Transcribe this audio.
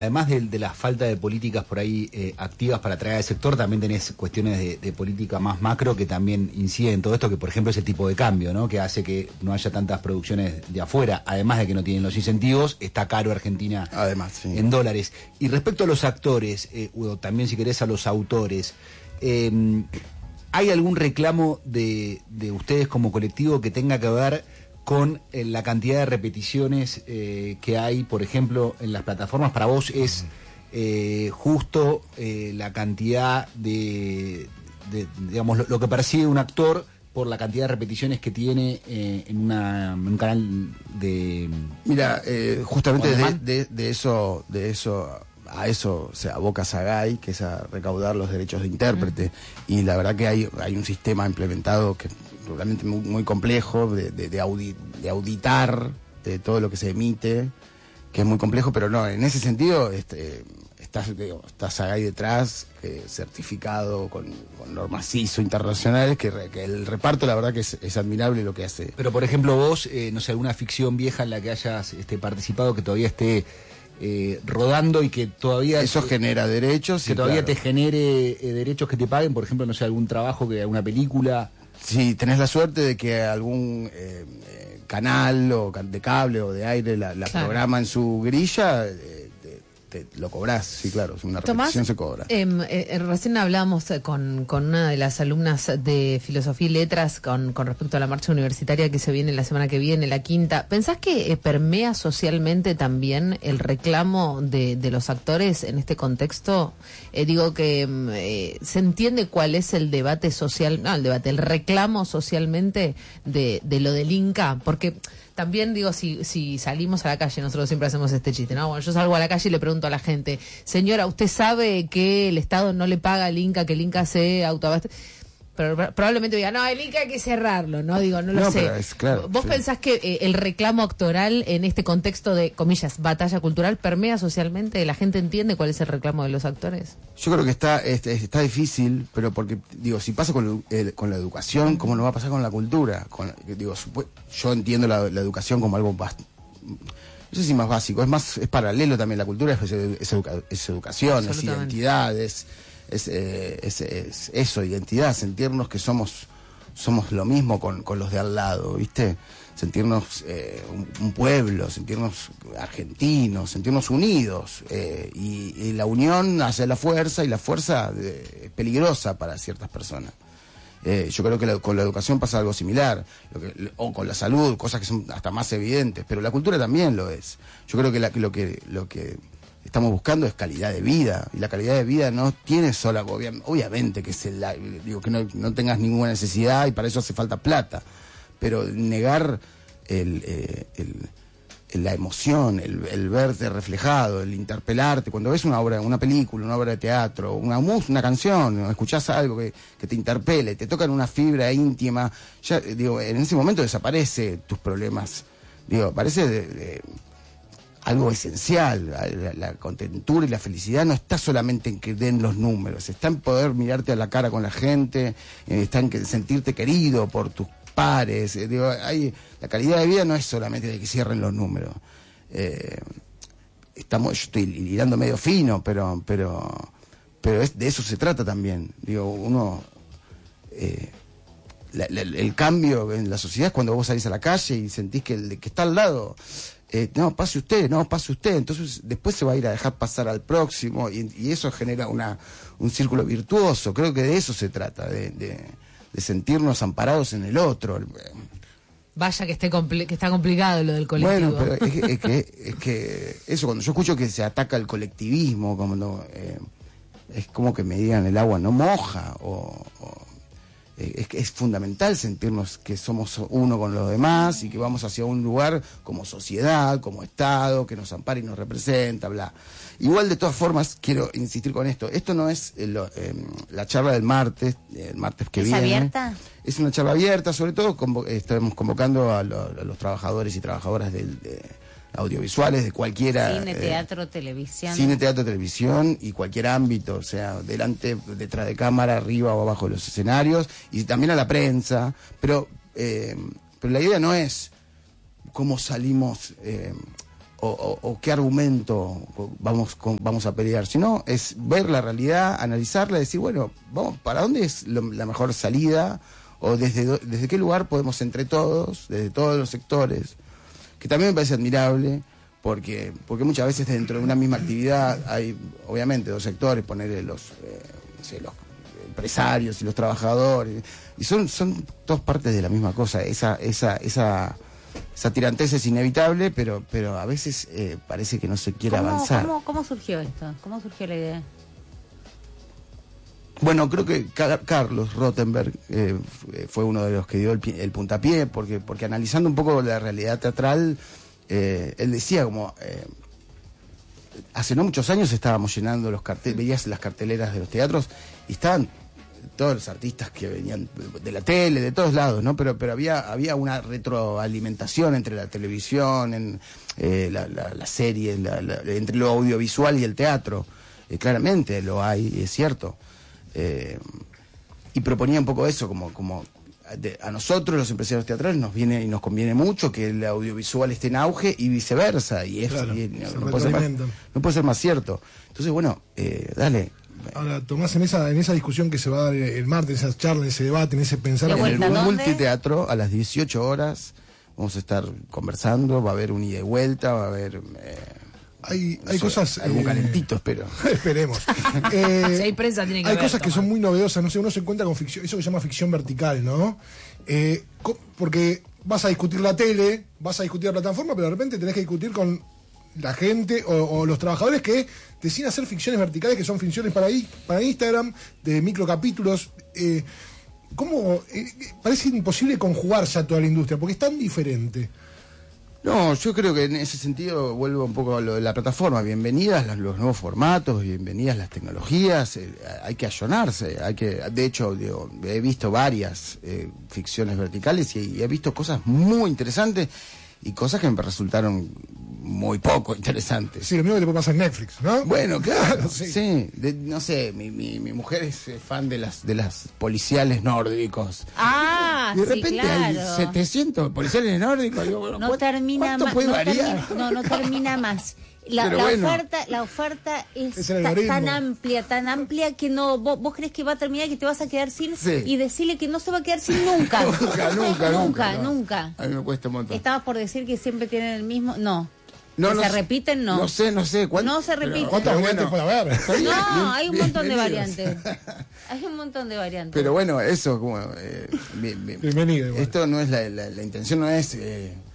Además de la falta de políticas por ahí activas para atraer al sector, también tenés cuestiones de política más macro que también inciden en todo esto, que por ejemplo es el tipo de cambio, ¿no? Que hace que no haya tantas producciones de afuera, además de que no tienen los incentivos, está caro Argentina además, sí, en dólares. Y respecto a los actores, o también si querés a los autores, ¿hay algún reclamo de ustedes como colectivo que tenga que ver con la cantidad de repeticiones que hay, por ejemplo, en las plataformas? ¿Para vos es justo la cantidad digamos, lo que percibe un actor por la cantidad de repeticiones que tiene en un canal de... Mira, justamente de eso a eso se aboca Sagay, que es a recaudar los derechos de intérprete, y la verdad que hay un sistema implementado que realmente muy, muy complejo de auditar todo lo que se emite, que es muy complejo, pero no, en ese sentido está Sagay detrás, certificado con normas ISO internacionales, que el reparto la verdad que es admirable lo que hace. Pero por ejemplo vos, no sé, alguna ficción vieja en la que hayas participado, que todavía esté rodando y que todavía... Eso genera derechos. Que todavía te genere derechos que te paguen, por ejemplo, no sé, algún trabajo, alguna película... Si tenés la suerte de que algún canal o de cable o de aire la claro, programa en su grilla, lo cobrás, sí, claro, una repetición se cobra. Recién hablábamos con una de las alumnas de Filosofía y Letras con respecto a la marcha universitaria que se viene la semana que viene, la quinta. ¿Pensás que permea socialmente también el reclamo de los actores en este contexto? Digo que se entiende cuál es el debate social, no el debate, el reclamo socialmente de lo del Inca, porque... También digo, si salimos a la calle, nosotros siempre hacemos este chiste, ¿no? Bueno, yo salgo a la calle y le pregunto a la gente, señora, ¿usted sabe que el Estado no le paga al Inca, que el Inca se autoabastece? Pero probablemente diga, no, el Inca hay que cerrarlo, ¿no? Digo, no lo sé. Pero es claro, ¿Vos pensás que el reclamo actoral en este contexto de, comillas, batalla cultural, permea socialmente? ¿La gente entiende cuál es el reclamo de los actores? Yo creo que está difícil, pero porque, digo, si pasa con la educación, ¿cómo no va a pasar con la cultura? Yo entiendo la educación como algo no sé si más básico, es paralelo también. La cultura es educación, es identidad, es eso, identidad, sentirnos que somos lo mismo con los de al lado, ¿viste? Sentirnos un pueblo, sentirnos argentinos, sentirnos unidos, y la unión hace la fuerza, y la fuerza es peligrosa para ciertas personas. Yo creo que con la educación pasa algo similar, o con la salud, cosas que son hasta más evidentes, pero la cultura también lo es. Yo creo que lo que estamos buscando es calidad de vida, y la calidad de vida no tiene sola, obviamente que es que no tengas ninguna necesidad, y para eso hace falta plata, pero negar la emoción, el verte reflejado, el interpelarte, cuando ves una película, una obra de teatro, una canción, o escuchás algo que te interpele, te tocan una fibra íntima, ya en ese momento desaparece tus problemas, parece algo esencial. La contentura y la felicidad no está solamente en que den los números, está en poder mirarte a la cara con la gente, está en sentirte querido por tus pares. La calidad de vida no es solamente de que cierren los números. Yo estoy hilando medio fino, pero de eso se trata también. El cambio en la sociedad es cuando vos salís a la calle y sentís que el que está al lado, no, pase usted, entonces después se va a ir a dejar pasar al próximo, y eso genera un círculo virtuoso. Creo que de eso se trata, de sentirnos amparados en el otro. Vaya que está complicado lo del colectivo. Bueno, pero es que eso, cuando yo escucho que se ataca el colectivismo, es como que me digan el agua no moja, es fundamental sentirnos que somos uno con los demás y que vamos hacia un lugar como sociedad, como Estado, que nos ampara y nos representa, bla. Igual, de todas formas, quiero insistir con esto. Esto no es la charla del martes, el martes que viene. ¿Es abierta? Es una charla abierta, sobre todo estamos convocando a los trabajadores y trabajadoras audiovisuales de cualquiera. Cine, teatro, televisión. Cine, teatro, televisión y cualquier ámbito, o sea, detrás de cámara, arriba o abajo de los escenarios, y también a la prensa, pero la idea no es cómo salimos o qué argumento vamos a pelear, sino es ver la realidad, analizarla, decir, bueno, vamos, ¿para dónde es la mejor salida? O desde qué lugar podemos entre todos, desde todos los sectores, que también me parece admirable, porque muchas veces dentro de una misma actividad hay, obviamente, dos sectores, ponerle los empresarios y los trabajadores, y son dos partes de la misma cosa. Esa tirantez es inevitable, pero a veces parece que no se quiere avanzar. ¿Cómo surgió esto? ¿Cómo surgió la idea? Bueno, creo que Carlos Rottenberg fue uno de los que dio el puntapié, porque analizando un poco la realidad teatral, él decía como... hace no muchos años estábamos llenando los carteles, veías las carteleras de los teatros y estaban todos los artistas que venían de la tele, de todos lados, ¿no? Pero había una retroalimentación entre la televisión, la serie, entre lo audiovisual y el teatro. Claramente lo hay, es cierto. Y proponía un poco eso, como a nosotros los empresarios teatrales nos viene y nos conviene mucho que el audiovisual esté en auge y viceversa, y eso no puede ser más cierto. Entonces, bueno, dale. Ahora, Tomás, en esa discusión que se va a dar el martes, en esa charla, en ese debate, en ese pensar... En el multiteatro, a las 18 horas, vamos a estar conversando, va a haber un ida y vuelta, va a haber... Hay cosas... Algún calentito, espero. Esperemos. Si hay prensa, tiene que hay haber, cosas que son muy novedosas, no sé, uno se encuentra con ficción, eso que se llama ficción vertical, ¿no? Porque vas a discutir la tele, vas a discutir la plataforma, pero de repente tenés que discutir con la gente o los trabajadores que deciden hacer ficciones verticales, que son ficciones para Instagram, de microcapítulos. ¿Cómo? Parece imposible conjugarse a toda la industria, porque es tan diferente. No, yo creo que en ese sentido vuelvo un poco a lo de la plataforma. Bienvenidas los nuevos formatos, bienvenidas las tecnologías. Hay que allonarse, de hecho, he visto varias ficciones verticales y he visto cosas muy interesantes y cosas que me resultaron muy poco interesantes. Sí, lo mismo que te puede pasar en Netflix, ¿no? Bueno, claro, sí. No sé, mi mujer es fan de las policiales nórdicos. Ah, y de repente sí, claro. hay 700 policiales nórdicos. Digo, bueno, no termina más. Puede variar? No termina más. La oferta es tan amplia que no vos crees que va a terminar, que te vas a quedar sin, y decirle que no se va a quedar sin nunca. Nunca. A mí me cuesta un montón. Estabas por decir que siempre tienen el mismo, no. No, ¿Se repiten? No. No sé. No se repiten. ¿Cuántas variantes puede haber? No, hay un montón de variantes. Hay un montón de variantes. Pero bueno, eso como... bienvenido. Esto no es la intención, no es